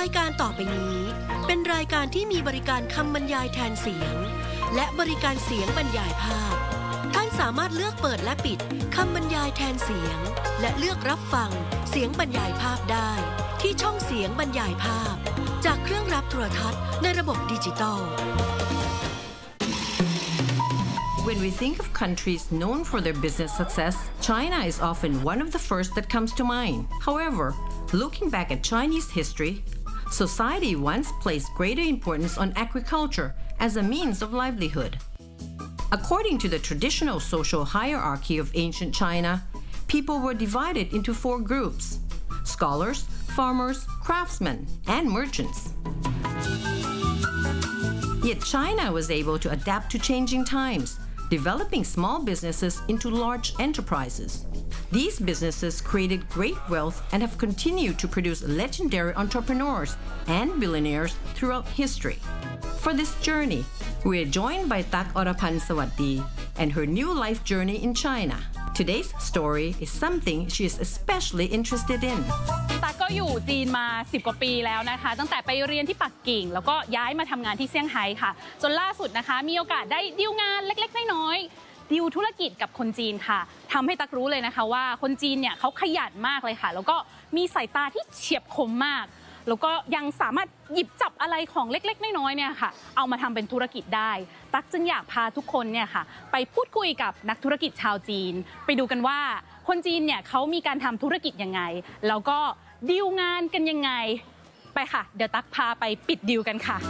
ายการต่อไปนี้เป็นรายการที่มีบริการคำบรรยายแทนเสียงและบริการเสียงบรรยายภาพท่านสามารถเลือกเปิดและปิดคำบรรยายแทนเสียงและเลือกรับฟังเสียงบรรยายภาพได้ที่ช่องเสียงบรรยายภาพจากเครื่องรับโทรทัศน์ในระบบดิจิตอล When we think of countries known for their business success, China is often one of the first that comes to mind. However, looking back at Chinese history, society once placed greater importance on agriculture as a means of livelihood. According to the traditional social hierarchy of ancient China, people were divided into 4 groups: scholars, farmers, craftsmen, and merchants. Yet China was able to adapt to changing times, developing small businesses into large enterprises. These businesses created great wealth and have continued to produce legendary entrepreneurs and billionaires throughout history. For this journey, we are joined by Tak Orapan Sawatdi and her new life journey in China. Today's story is something she is especially interested in. ตั๊กก็อยู่จีนมา10 กว่าปีแล้วนะคะตั้งแต่ไปเรียนที่ปักกิ่งแล้วก็ย้ายมาทำงานที่เซี่ยงไฮ้ค่ะจนล่าสุดนะคะมีโอกาสได้ดีลงานเล็กๆน้อยๆดีลธุรกิจกับคนจีนค่ะทำให้ตั๊กรู้เลยนะคะว่าคนจีนเนี่ยเขาขยันมากเลยค่ะแล้วก็มีสายตาที่เฉียบคมมากแล้วก็ยังสามารถหยิบจับอะไรของเล็กๆน้อยๆเนี่ยค่ะเอามาทำเป็นธุรกิจได้ตั๊กจึงอยากพาทุกคนเนี่ยค่ะไปพูดคุยกับนักธุรกิจชาวจีนไปดูกันว่าคนจีนเนี่ยเขามีการทำธุรกิจยังไงแล้วก็ดีลงานกันยังไงไปค่ะเดี๋ยวตั๊กพาไปปิดดีลกันค่ะ